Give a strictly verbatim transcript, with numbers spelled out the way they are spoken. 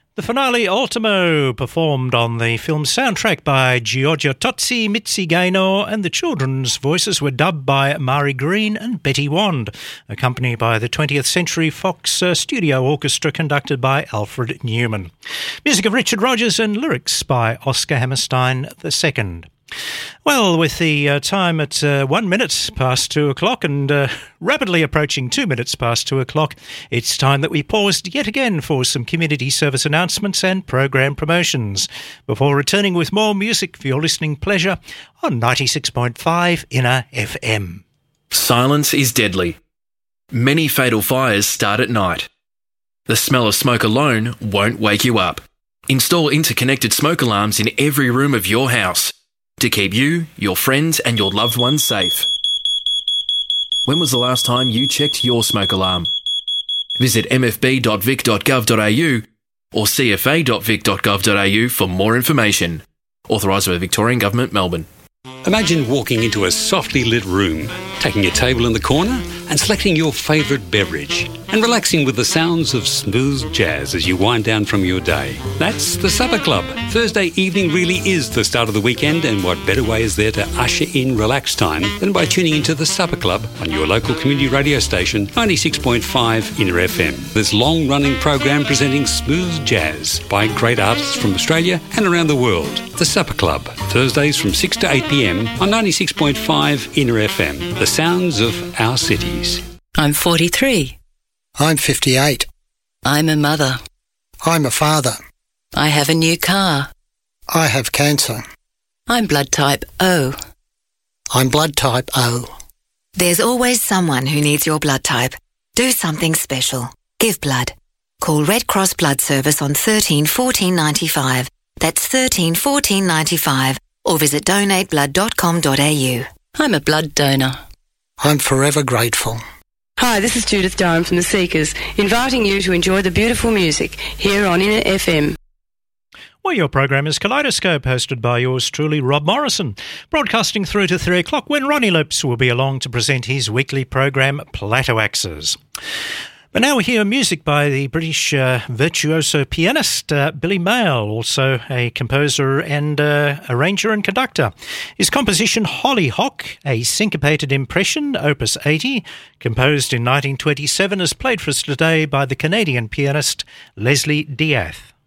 The finale Ultimo, performed on the film soundtrack by Giorgio Tozzi, Mitzi Gaynor, and the children's voices were dubbed by Mari Green and Betty Wand, accompanied by the twentieth Century Fox uh, Studio Orchestra conducted by Alfred Newman. Music of Richard Rodgers and lyrics by Oscar Hammerstein the Second. Well, with the uh, time at uh, one minute past two o'clock and uh, rapidly approaching two minutes past two o'clock, it's time that we paused yet again for some community service announcements and program promotions before returning with more music for your listening pleasure on ninety-six point five Inner F M. Silence is deadly. Many fatal fires start at night. The smell of smoke alone won't wake you up. Install interconnected smoke alarms in every room of your house to keep you, your friends and your loved ones safe. When was the last time you checked your smoke alarm? Visit m f b dot vic dot gov dot a u or c f a dot vic dot gov dot a u for more information. Authorised by the Victorian Government, Melbourne. Imagine walking into a softly lit room, taking a table in the corner and selecting your favourite beverage and relaxing with the sounds of smooth jazz as you wind down from your day. That's the Supper Club. Thursday evening really is the start of the weekend, and what better way is there to usher in relaxed time than by tuning into the Supper Club on your local community radio station, ninety-six point five Inner F M. This long-running program presenting smooth jazz by great artists from Australia and around the world. The Supper Club, Thursdays from six to eight p m on ninety-six point five Inner F M. The sounds of our cities. I'm forty-three. I'm fifty-eight. I'm a mother. I'm a father. I have a new car. I have cancer. I'm blood type O. I'm blood type O. There's always someone who needs your blood type. Do something special. Give blood. Call Red Cross Blood Service on thirteen fourteen ninety-five. That's thirteen fourteen ninety-five. Or visit donate blood dot com dot a u. I'm a blood donor. I'm forever grateful. Hi, this is Judith Durham from The Seekers, inviting you to enjoy the beautiful music here on Inner F M. Well, your program is Kaleidoscope, hosted by yours truly, Rob Morrison, broadcasting through to three o'clock when Ronnie Lopes will be along to present his weekly program, Plateau Axes. But now we hear music by the British uh, virtuoso pianist uh, Billy Mayle, also a composer and uh, arranger and conductor. His composition Hollyhock, a syncopated impression, opus eighty, composed in nineteen twenty-seven, is played for us today by the Canadian pianist Leslie Diath.